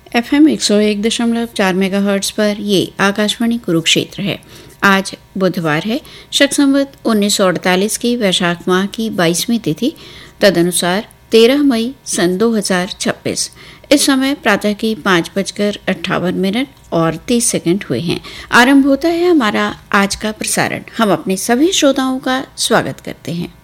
FM 101.4 megahertz पर ये आकाशवाणी कुरुक्षेत्र है। आज बुधवार है, शक संवत 1948 की वैशाख माह की 22वीं तिथि, तदनुसार 13 मई सन 2026। इस समय प्रातः की 5:58 और 30 सेकंड हुए हैं। आरंभ होता है हमारा आज का प्रसारण। हम अपने सभी श्रोताओं का स्वागत करते हैं।